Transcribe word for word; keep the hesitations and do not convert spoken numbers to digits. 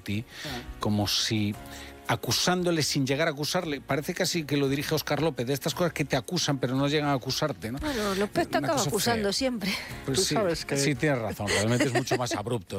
Guti, como si acusándole sin llegar a acusarle. Parece casi que lo dirige Óscar López, de estas cosas que te acusan pero no llegan a acusarte, ¿no? Bueno, López te Una acaba cosa acusando fea. siempre. Pues Tú sí, sabes que- sí, tienes razón, realmente es mucho más abrupto.